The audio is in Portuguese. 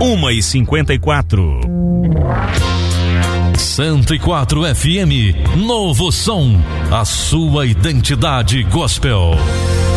1h54. 104 FM, novo som, a sua identidade gospel.